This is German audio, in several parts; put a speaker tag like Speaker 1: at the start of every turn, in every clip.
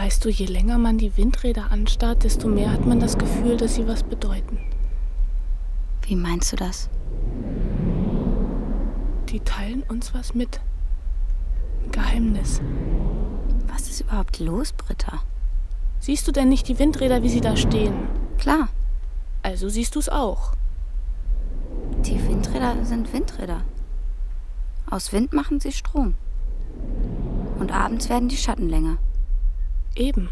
Speaker 1: Weißt du, je länger man die Windräder anstarrt, desto mehr hat man das Gefühl, dass sie was bedeuten.
Speaker 2: Wie meinst du das?
Speaker 1: Die teilen uns was mit. Ein Geheimnis.
Speaker 2: Was ist überhaupt los, Britta?
Speaker 1: Siehst du denn nicht die Windräder, wie sie da stehen?
Speaker 2: Klar.
Speaker 1: Also siehst du es auch.
Speaker 2: Die Windräder sind Windräder. Aus Wind machen sie Strom. Und abends werden die Schatten länger.
Speaker 1: Eben.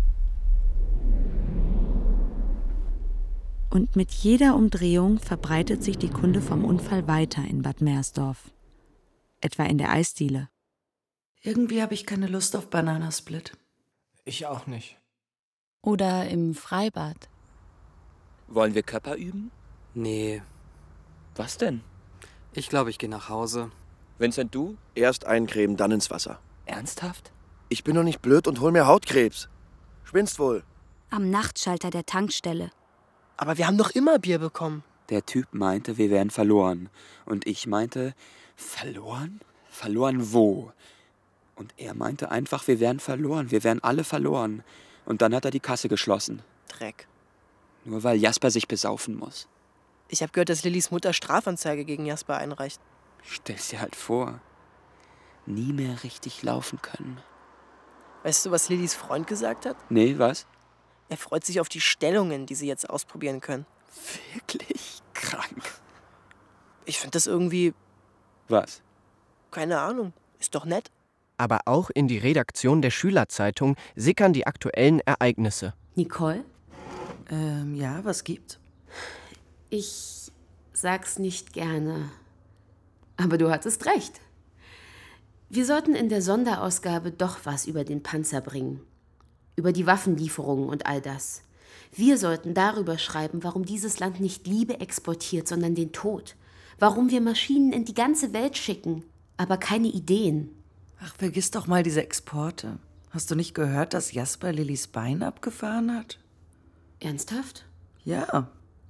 Speaker 3: Und mit jeder Umdrehung verbreitet sich die Kunde vom Unfall weiter in Bad Meersdorf. Etwa in der Eisdiele.
Speaker 4: Irgendwie habe ich keine Lust auf Bananasplit.
Speaker 5: Ich auch nicht.
Speaker 2: Oder im Freibad.
Speaker 6: Wollen wir Körper üben?
Speaker 5: Nee,
Speaker 6: Was denn?
Speaker 5: ich glaube, ich gehe nach Hause.
Speaker 6: Vincent, du?
Speaker 7: Erst eincremen, dann ins Wasser.
Speaker 6: Ernsthaft?
Speaker 7: Ich bin doch nicht blöd und hol mir Hautkrebs. Spinnst wohl.
Speaker 2: Am Nachtschalter der Tankstelle.
Speaker 8: Aber wir haben doch immer Bier bekommen.
Speaker 9: Der Typ meinte, wir wären verloren. Und ich meinte, verloren? Verloren wo? Und er meinte einfach, wir wären verloren. Wir wären alle verloren. Und dann hat er die Kasse geschlossen.
Speaker 8: Dreck.
Speaker 9: Nur weil Jasper sich besaufen muss.
Speaker 8: Ich habe gehört, dass Lillys Mutter Strafanzeige gegen Jasper einreicht.
Speaker 9: Stell's dir halt vor. Nie mehr richtig laufen können.
Speaker 8: Weißt du, was Lillys Freund gesagt hat?
Speaker 9: Nee, was?
Speaker 8: Er freut sich auf die Stellungen, die sie jetzt ausprobieren können.
Speaker 9: Wirklich krank.
Speaker 8: Ich finde das irgendwie,
Speaker 9: Was?
Speaker 8: keine Ahnung, ist doch nett.
Speaker 5: Aber auch in die Redaktion der Schülerzeitung sickern die aktuellen Ereignisse.
Speaker 10: Nicole?
Speaker 4: Ja, was gibt's?
Speaker 10: Ich sag's nicht gerne. Aber du hattest recht. Wir sollten in der Sonderausgabe doch was über den Panzer bringen. Über die Waffenlieferungen und all das. Wir sollten darüber schreiben, warum dieses Land nicht Liebe exportiert, sondern den Tod. Warum wir Maschinen in die ganze Welt schicken, aber keine Ideen.
Speaker 4: Ach, vergiss doch mal diese Exporte. Hast du nicht gehört, dass Jasper Lillys Bein abgefahren hat?
Speaker 10: Ernsthaft?
Speaker 4: Ja.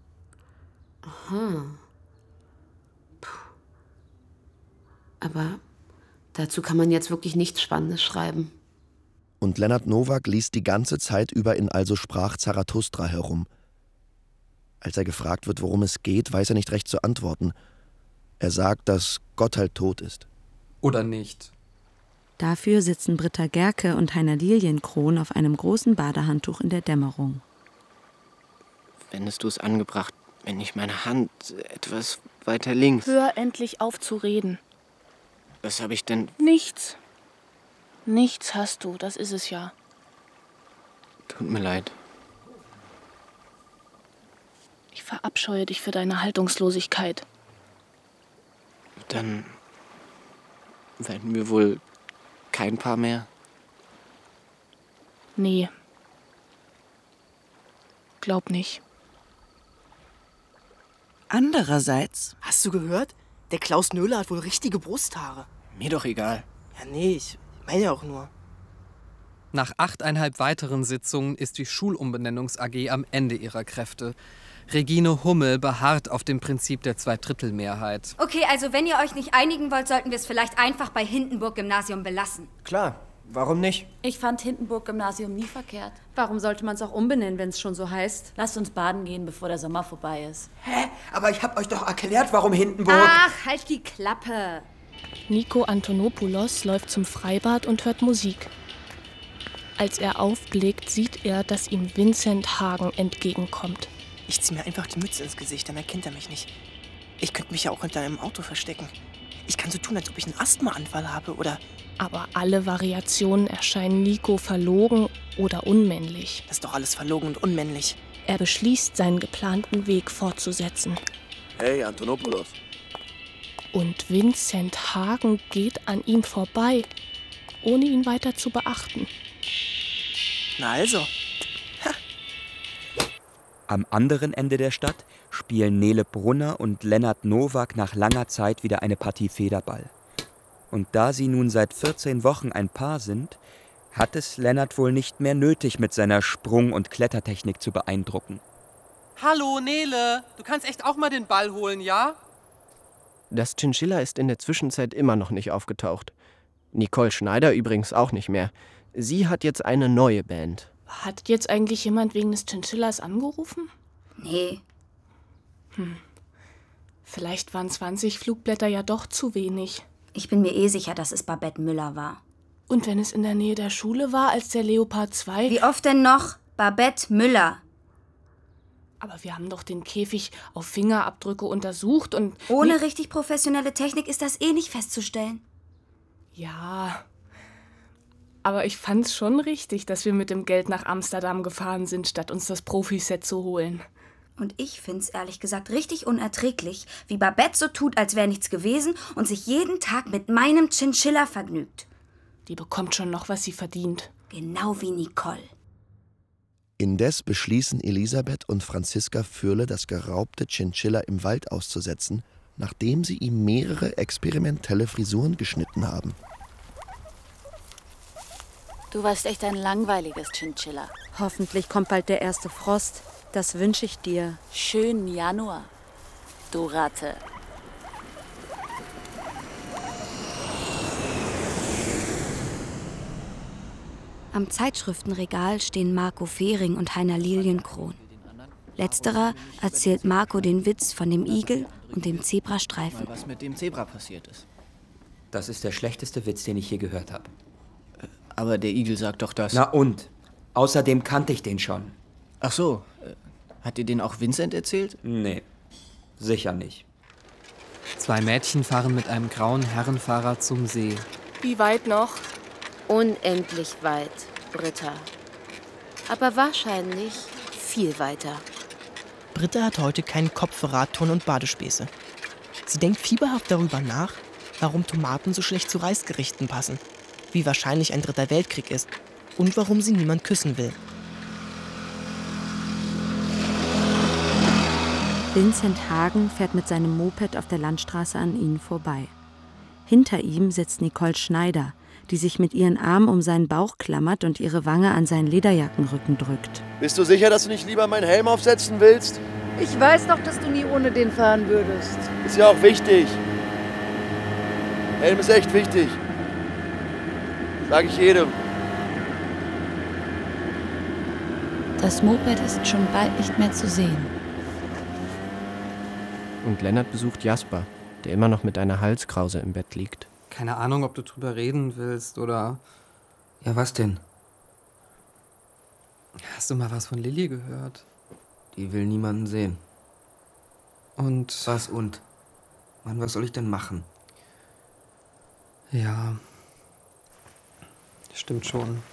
Speaker 10: Aha. Puh. Aber dazu kann man jetzt wirklich nichts Spannendes schreiben.
Speaker 7: Und Lennart Nowak liest die ganze Zeit über in Also sprach Zarathustra herum. Als er gefragt wird, worum es geht, weiß er nicht recht zu antworten. Er sagt, dass Gott halt tot ist.
Speaker 5: Oder nicht.
Speaker 3: Dafür sitzen Britta Gerke und Heiner Lilienkron auf einem großen Badehandtuch in der Dämmerung.
Speaker 11: Fändest du es angebracht, wenn ich meine Hand etwas weiter links...
Speaker 1: Hör endlich auf zu reden.
Speaker 11: Was habe ich denn...
Speaker 1: Nichts. Nichts hast du, das ist es ja.
Speaker 11: Tut mir leid.
Speaker 1: Ich verabscheue dich für deine Haltungslosigkeit.
Speaker 11: Dann werden wir wohl kein Paar mehr.
Speaker 1: Nee. Glaub nicht.
Speaker 4: Andererseits...
Speaker 8: Hast du gehört? Der Klaus Nöhler hat wohl richtige Brusthaare.
Speaker 11: Mir doch egal.
Speaker 8: Ja, nee, ich meine ja auch nur.
Speaker 5: Nach 8,5 weiteren Sitzungen ist die Schulumbenennungs AG am Ende ihrer Kräfte. Regine Hummel beharrt auf dem Prinzip der Zweidrittelmehrheit.
Speaker 12: Okay, also wenn ihr euch nicht einigen wollt, sollten wir es vielleicht einfach bei Hindenburg-Gymnasium belassen.
Speaker 5: Klar, warum nicht?
Speaker 10: Ich fand Hindenburg-Gymnasium nie verkehrt. Warum sollte man es auch umbenennen, wenn es schon so heißt? Lasst uns baden gehen, bevor der Sommer vorbei ist.
Speaker 13: Hä? Aber ich hab euch doch erklärt, warum Hindenburg...
Speaker 12: Ach, halt die Klappe.
Speaker 1: Nico Antonopoulos läuft zum Freibad und hört Musik. Als er aufblickt, sieht er, dass ihm Vincent Hagen entgegenkommt.
Speaker 8: Ich zieh mir einfach die Mütze ins Gesicht, dann erkennt er mich nicht. Ich könnte mich ja auch hinter einem Auto verstecken. Ich kann so tun, als ob ich einen Asthmaanfall habe, oder...
Speaker 1: Aber alle Variationen erscheinen Nico verlogen oder unmännlich.
Speaker 8: Das ist doch alles verlogen und unmännlich.
Speaker 1: Er beschließt, seinen geplanten Weg fortzusetzen.
Speaker 7: Hey, Antonopoulos.
Speaker 1: Und Vincent Hagen geht an ihm vorbei, ohne ihn weiter zu beachten.
Speaker 8: Na also.
Speaker 9: Am anderen Ende der Stadt spielen Nele Brunner und Lennart Nowak nach langer Zeit wieder eine Partie Federball. Und da sie nun seit 14 Wochen ein Paar sind, hat es Lennart wohl nicht mehr nötig, mit seiner Sprung- und Klettertechnik zu beeindrucken.
Speaker 14: Hallo, Nele. Du kannst echt auch mal den Ball holen, ja?
Speaker 5: Das Chinchilla ist in der Zwischenzeit immer noch nicht aufgetaucht. Nicole Schneider übrigens auch nicht mehr.
Speaker 11: Sie hat jetzt eine neue Band.
Speaker 1: Hat jetzt eigentlich jemand wegen des Chinchillas angerufen?
Speaker 2: Nee.
Speaker 1: Vielleicht waren 20 Flugblätter ja doch zu wenig.
Speaker 2: Ich bin mir sicher, dass es Babette Müller war.
Speaker 1: Und wenn es in der Nähe der Schule war, als der Leopard 2...
Speaker 2: Wie oft denn noch? Babette Müller.
Speaker 1: Aber wir haben doch den Käfig auf Fingerabdrücke untersucht und...
Speaker 2: Ohne richtig professionelle Technik ist das nicht festzustellen.
Speaker 1: Ja, aber ich fand's schon richtig, dass wir mit dem Geld nach Amsterdam gefahren sind, statt uns das Profiset zu holen.
Speaker 2: Und ich find's ehrlich gesagt richtig unerträglich, wie Babette so tut, als wäre nichts gewesen und sich jeden Tag mit meinem Chinchilla vergnügt.
Speaker 1: Die bekommt schon noch, was sie verdient.
Speaker 2: Genau wie Nicole.
Speaker 7: Indes beschließen Elisabeth und Franziska Fürle, das geraubte Chinchilla im Wald auszusetzen, nachdem sie ihm mehrere experimentelle Frisuren geschnitten haben.
Speaker 15: Du warst echt ein langweiliges Chinchilla.
Speaker 3: Hoffentlich kommt bald der erste Frost. Das wünsche ich dir.
Speaker 15: Schönen Januar, du Ratte.
Speaker 2: Am Zeitschriftenregal stehen Marco Fehring und Heiner Lilienkron. Letzterer erzählt Marco den Witz von dem Igel und dem Zebrastreifen.
Speaker 11: Was mit dem Zebra passiert ist.
Speaker 9: Das ist der schlechteste Witz, den ich je gehört habe.
Speaker 11: Aber der Igel sagt doch das.
Speaker 9: Na und? Außerdem kannte ich den schon.
Speaker 11: Ach so. Hat dir den auch Vincent erzählt?
Speaker 9: Nee, sicher nicht.
Speaker 5: 2 Mädchen fahren mit einem grauen Herrenfahrer zum See.
Speaker 1: Wie weit noch?
Speaker 10: Unendlich weit, Britta. Aber wahrscheinlich viel weiter.
Speaker 8: Britta hat heute keinen Kopf für Radtouren und Badespäße. Sie denkt fieberhaft darüber nach, warum Tomaten so schlecht zu Reisgerichten passen, wie wahrscheinlich ein 3. Weltkrieg ist und warum sie niemand küssen will.
Speaker 3: Vincent Hagen fährt mit seinem Moped auf der Landstraße an ihnen vorbei. Hinter ihm sitzt Nicole Schneider, die sich mit ihren Armen um seinen Bauch klammert und ihre Wange an seinen Lederjackenrücken drückt.
Speaker 16: Bist du sicher, dass du nicht lieber meinen Helm aufsetzen willst?
Speaker 15: Ich weiß doch, dass du nie ohne den fahren würdest.
Speaker 16: Ist ja auch wichtig. Helm ist echt wichtig. Sag ich jedem.
Speaker 17: Das Moped ist schon bald nicht mehr zu sehen.
Speaker 11: Und Lennart besucht Jasper, der immer noch mit einer Halskrause im Bett liegt.
Speaker 5: Keine Ahnung, ob du drüber reden willst oder...
Speaker 9: Ja, was denn?
Speaker 5: Hast du mal was von Lilly gehört?
Speaker 9: Die will niemanden sehen.
Speaker 5: Und...
Speaker 9: Was und? Mann, was soll ich denn machen?
Speaker 5: Ja... Stimmt schon.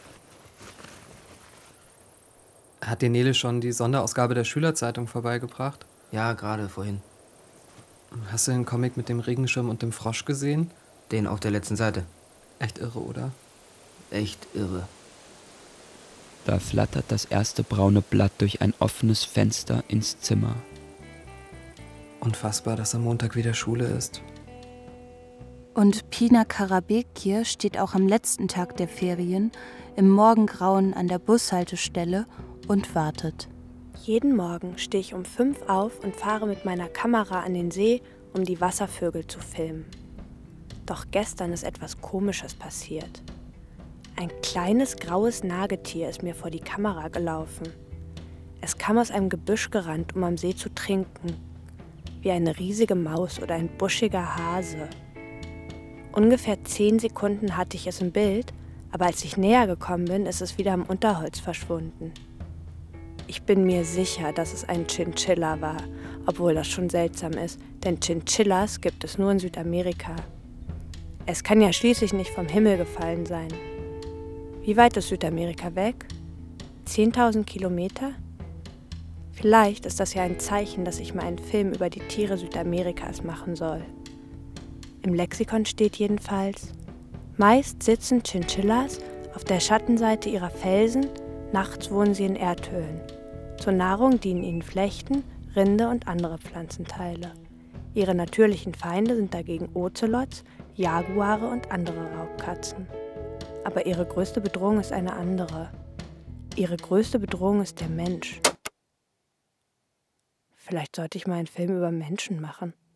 Speaker 5: Hat dir Nele schon die Sonderausgabe der Schülerzeitung vorbeigebracht?
Speaker 9: Ja, gerade vorhin.
Speaker 5: Hast du den Comic mit dem Regenschirm und dem Frosch gesehen?
Speaker 9: Den auf der letzten Seite.
Speaker 5: Echt irre, oder?
Speaker 9: Echt irre. Da flattert das erste braune Blatt durch ein offenes Fenster ins Zimmer.
Speaker 5: Unfassbar, dass am Montag wieder Schule ist.
Speaker 18: Und Pina Karabekir steht auch am letzten Tag der Ferien im Morgengrauen an der Bushaltestelle und wartet.
Speaker 19: Jeden Morgen stehe ich um 5 auf und fahre mit meiner Kamera an den See, um die Wasservögel zu filmen. Doch gestern ist etwas Komisches passiert. Ein kleines graues Nagetier ist mir vor die Kamera gelaufen. Es kam aus einem Gebüsch gerannt, um am See zu trinken. Wie eine riesige Maus oder ein buschiger Hase. Ungefähr 10 Sekunden hatte ich es im Bild, aber als ich näher gekommen bin, ist es wieder im Unterholz verschwunden. Ich bin mir sicher, dass es ein Chinchilla war, obwohl das schon seltsam ist, denn Chinchillas gibt es nur in Südamerika. Es kann ja schließlich nicht vom Himmel gefallen sein. Wie weit ist Südamerika weg? 10.000 Kilometer? Vielleicht ist das ja ein Zeichen, dass ich mal einen Film über die Tiere Südamerikas machen soll. Im Lexikon steht jedenfalls: Meist sitzen Chinchillas auf der Schattenseite ihrer Felsen, nachts wohnen sie in Erdhöhlen. Zur Nahrung dienen ihnen Flechten, Rinde und andere Pflanzenteile. Ihre natürlichen Feinde sind dagegen Ozelots, Jaguare und andere Raubkatzen. Aber ihre größte Bedrohung ist eine andere. Ihre größte Bedrohung ist der Mensch. Vielleicht sollte ich mal einen Film über Menschen machen.